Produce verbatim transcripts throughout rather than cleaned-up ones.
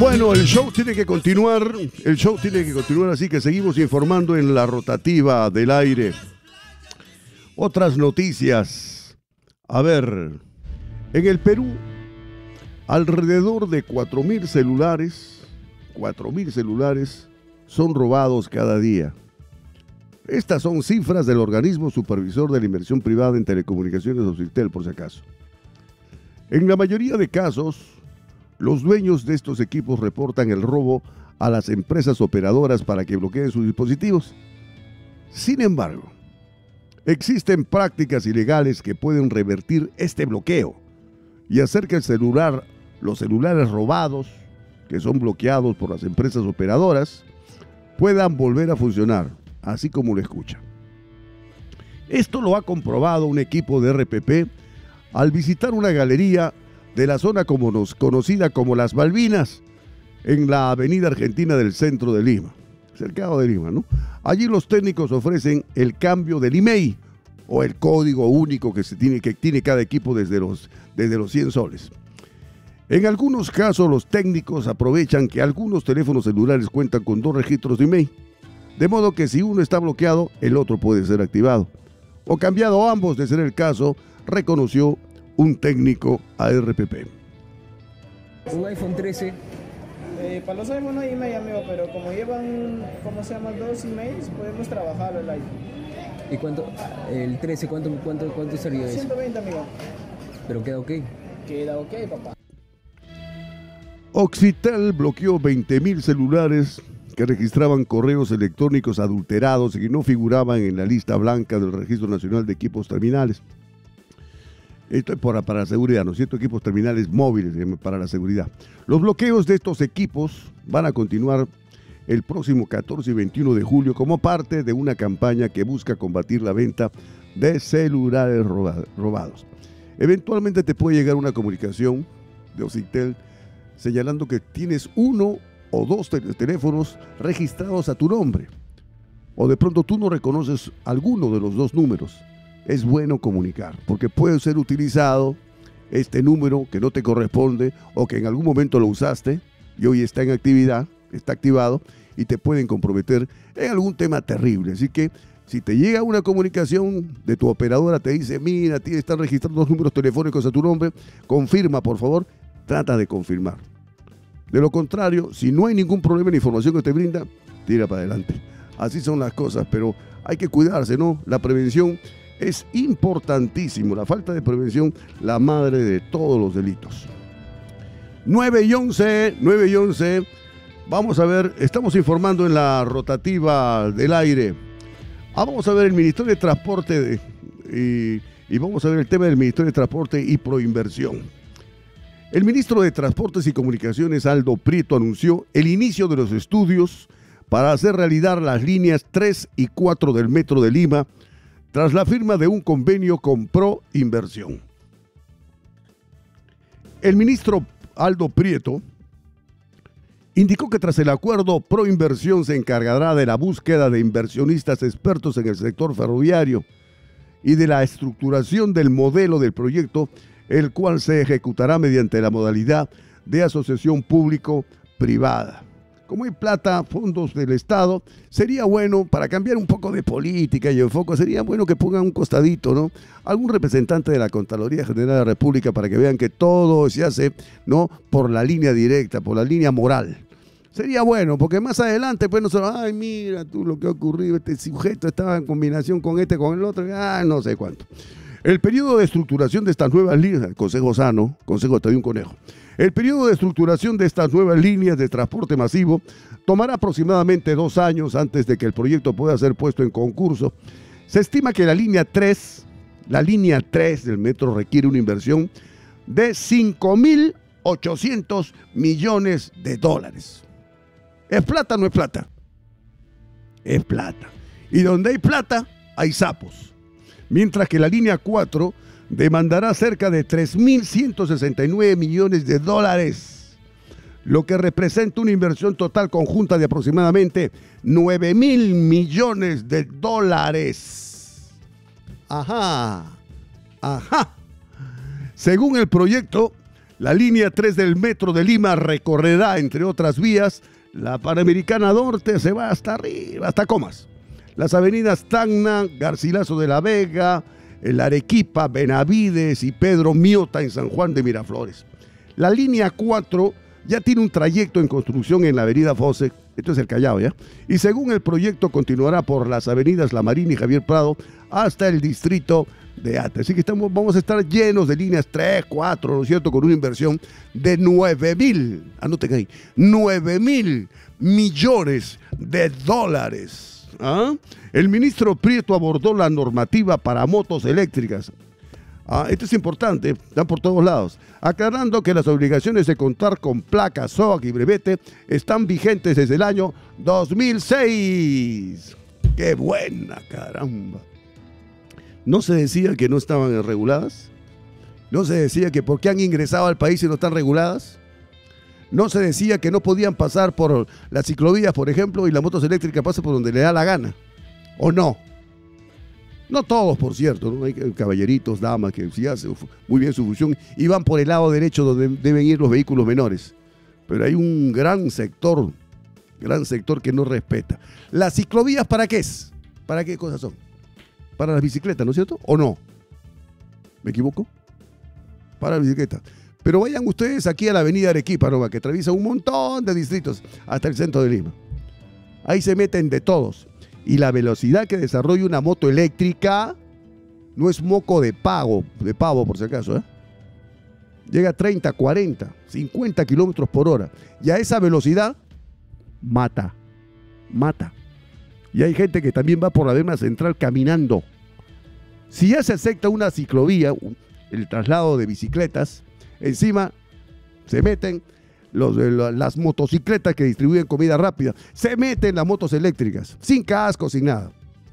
Bueno, el show tiene que continuar, el show tiene que continuar, así que seguimos informando en la rotativa del aire. Otras noticias. A ver, en el Perú, alrededor de cuatro mil celulares, cuatro mil celulares son robados cada día. Estas son cifras del organismo supervisor de la inversión privada en telecomunicaciones, Occitel, por si acaso. En la mayoría de casos, los dueños de estos equipos reportan el robo a las empresas operadoras para que bloqueen sus dispositivos. Sin embargo, existen prácticas ilegales que pueden revertir este bloqueo y hacer que el celular, los celulares robados, que son bloqueados por las empresas operadoras, puedan volver a funcionar, así como lo escucha. Esto lo ha comprobado un equipo de R P P al visitar una galería de la zona como nos, conocida como Las Malvinas, en la avenida Argentina del centro de Lima, cercado de Lima, ¿no? Allí los técnicos ofrecen el cambio del I M E I, o el código único que, se tiene, que tiene cada equipo desde los, desde los cien soles. En algunos casos, los técnicos aprovechan que algunos teléfonos celulares cuentan con dos registros de I M E I, de modo que si uno está bloqueado, el otro puede ser activado, o cambiado ambos, de ser el caso, reconoció un técnico a R P P. Un iPhone trece. Eh, para los iPhone no hay I M E I, amigo, pero como llevan, ¿cómo se llama? Dos I M E Is, podemos trabajar el iPhone. ¿Y cuánto? El trece, ¿cuánto, cuánto, cuánto sería eso? ciento veinte, amigo. ¿Pero queda ok? Queda ok, papá. Occitel bloqueó veinte mil celulares que registraban correos electrónicos adulterados y que no figuraban en la lista blanca del Registro Nacional de Equipos Terminales. Esto es para, para la seguridad, ¿no es cierto? Equipos terminales móviles para la seguridad. Los bloqueos de estos equipos van a continuar el próximo catorce y veintiuno de julio como parte de una campaña que busca combatir la venta de celulares robados. Eventualmente te puede llegar una comunicación de Occitel señalando que tienes uno o dos teléfonos registrados a tu nombre. O de pronto tú no reconoces alguno de los dos números. Es bueno comunicar, porque puede ser utilizado este número que no te corresponde o que en algún momento lo usaste y hoy está en actividad, está activado y te pueden comprometer en algún tema terrible. Así que si te llega una comunicación de tu operadora, te dice, mira, tienes están registrando dos números telefónicos a tu nombre, confirma, por favor, trata de confirmar. De lo contrario, si no hay ningún problema en la información que te brinda, tira para adelante. Así son las cosas, pero hay que cuidarse, ¿no? La prevención es importantísimo. La falta de prevención, la madre de todos los delitos. nueve y once, nueve y once. Vamos a ver, estamos informando en la rotativa del aire. Ah, vamos a ver el Ministerio de Transporte de, y, y vamos a ver el tema del Ministerio de Transporte y Proinversión. El ministro de Transportes y Comunicaciones, Aldo Prieto, anunció el inicio de los estudios para hacer realidad las líneas tres y cuatro del Metro de Lima, tras la firma de un convenio con Proinversión. El ministro Aldo Prieto indicó que tras el acuerdo, Proinversión se encargará de la búsqueda de inversionistas expertos en el sector ferroviario y de la estructuración del modelo del proyecto, el cual se ejecutará mediante la modalidad de asociación público-privada. Como hay plata, fondos del Estado, sería bueno, para cambiar un poco de política y enfoque, sería bueno que pongan un costadito, ¿no? Algún representante de la Contraloría General de la República para que vean que todo se hace, ¿no?, por la línea directa, por la línea moral. Sería bueno, porque más adelante, pues no se va, ay, mira tú lo que ha ocurrido, este sujeto estaba en combinación con este, con el otro, ah, no sé cuánto. El periodo de estructuración de estas nuevas líneas, consejo sano, consejo te doy un conejo. El periodo de estructuración de estas nuevas líneas de transporte masivo tomará aproximadamente dos años antes de que el proyecto pueda ser puesto en concurso. Se estima que la línea tres, la línea tres del metro requiere una inversión de cinco mil ochocientos millones de dólares. ¿Es plata o no es plata? Es plata. Y donde hay plata, hay sapos. Mientras que la línea cuatro demandará cerca de tres mil ciento sesenta y nueve millones de dólares, lo que representa una inversión total conjunta de aproximadamente nueve mil millones de dólares. Ajá, ajá. Según el proyecto, La línea tres del Metro de Lima recorrerá, entre otras vías, la Panamericana Norte, se va hasta arriba, hasta Comas. Las avenidas Tacna, Garcilaso de la Vega, el Arequipa, Benavides y Pedro Miota en San Juan de Miraflores. La línea cuatro ya tiene un trayecto en construcción en la avenida Fose, esto es el Callao, ¿ya? Y según el proyecto continuará por las avenidas La Marina y Javier Prado hasta el distrito de Ate. Así que estamos, vamos a estar llenos de líneas tres, cuatro, ¿no es cierto?, con una inversión de nueve mil, anoten ahí, nueve mil millones de dólares. ¿Ah? El ministro Prieto abordó la normativa para motos eléctricas. Ah, esto es importante, están por todos lados, aclarando que las obligaciones de contar con placas, S O A C y brevete están vigentes desde el año dos mil seis. ¡Qué buena, caramba! ¿No se decía que no estaban reguladas? ¿No se decía que por qué han ingresado al país y no están reguladas? ¿No se decía que no podían pasar por las ciclovías, por ejemplo, y las motos eléctricas pasan por donde le da la gana? ¿O no? No todos, por cierto, ¿no? Hay caballeritos, damas, que sí hacen muy bien su función y van por el lado derecho donde deben ir los vehículos menores. Pero hay un gran sector, gran sector que no respeta. ¿Las ciclovías para qué es? ¿Para qué cosas son? Para las bicicletas, ¿no es cierto? ¿O no? ¿Me equivoco? Para las bicicletas. Pero vayan ustedes aquí a la avenida Arequipa, ¿no? Que atraviesa un montón de distritos hasta el centro de Lima. Ahí se meten de todos. Y la velocidad que desarrolla una moto eléctrica no es moco de pago, de pavo por si acaso, ¿eh? Llega a treinta, cuarenta, cincuenta kilómetros por hora. Y a esa velocidad, mata, mata. Y hay gente que también va por la Berma Central caminando. Si ya se acepta una ciclovía, el traslado de bicicletas, encima se meten los, las motocicletas que distribuyen comida rápida, se meten las motos eléctricas, sin casco, sin nada.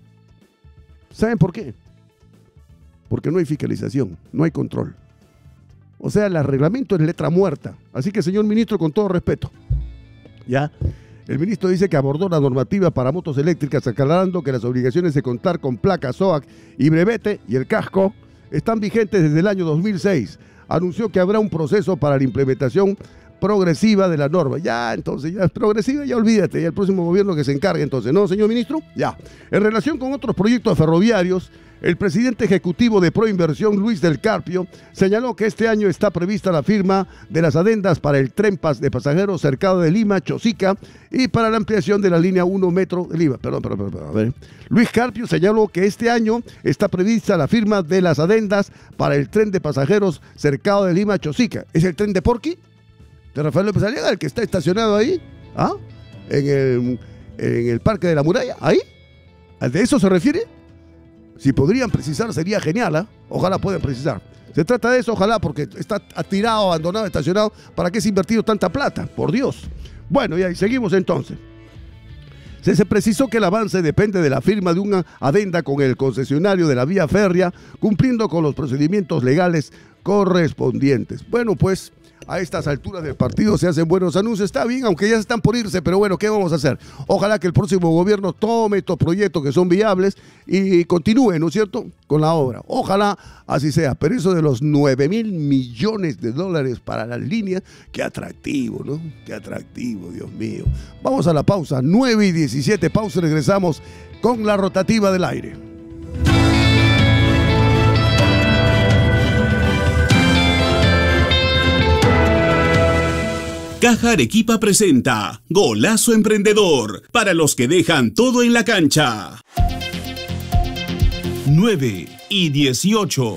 ¿Saben por qué? Porque no hay fiscalización, no hay control. O sea, el reglamento es letra muerta. Así que, señor ministro, con todo respeto, ¿ya? El ministro dice que abordó la normativa para motos eléctricas, aclarando que las obligaciones de contar con placas, S O A C y brevete y el casco están vigentes desde el año dos mil seis. Anunció que habrá un proceso para la implementación progresiva de la norma. Ya, entonces, ya es progresiva, ya olvídate, ya el próximo gobierno que se encargue entonces, ¿no, señor ministro? Ya. En relación con otros proyectos ferroviarios, el presidente ejecutivo de Proinversión, Luis del Carpio, señaló que este año está prevista la firma de las adendas para el tren de pasajeros cercado de Lima, Chosica, y para la ampliación de la línea uno Metro de Lima. Perdón, perdón, perdón, perdón, a ver. Luis Carpio señaló que este año está prevista la firma de las adendas para el tren de pasajeros cercado de Lima, Chosica. ¿Es el tren de Porqui? ¿De Rafael López Aliaga, el que está estacionado ahí? ¿Ah? ¿En el, en el Parque de la Muralla? ¿Ahí? ¿De eso se refiere? Si podrían precisar, sería genial, ¿eh? Ojalá puedan precisar. Se trata de eso, ojalá, porque está tirado, abandonado, estacionado. ¿Para qué se ha invertido tanta plata? Por Dios. Bueno, y ahí seguimos entonces. Se, se precisó que el avance depende de la firma de una adenda con el concesionario de la vía férrea, cumpliendo con los procedimientos legales correspondientes. Bueno, pues, a estas alturas del partido se hacen buenos anuncios, está bien, aunque ya están por irse, pero bueno, ¿qué vamos a hacer? Ojalá que el próximo gobierno tome estos proyectos que son viables y continúe, ¿no es cierto?, con la obra. Ojalá así sea, pero eso de los nueve mil millones de dólares para las líneas, qué atractivo, ¿no? Qué atractivo, Dios mío. Vamos a la pausa, nueve y diecisiete, pausa y regresamos con la rotativa del aire. Caja Arequipa presenta Golazo Emprendedor, para los que dejan todo en la cancha. nueve y dieciocho.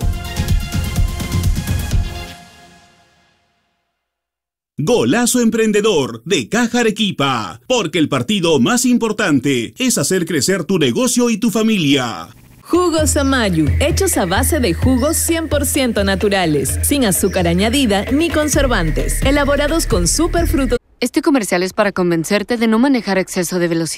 Golazo Emprendedor de Caja Arequipa, porque el partido más importante es hacer crecer tu negocio y tu familia. Jugos Amayu, hechos a base de jugos cien por ciento naturales, sin azúcar añadida ni conservantes, elaborados con superfrutos. Este comercial es para convencerte de no manejar exceso de velocidad.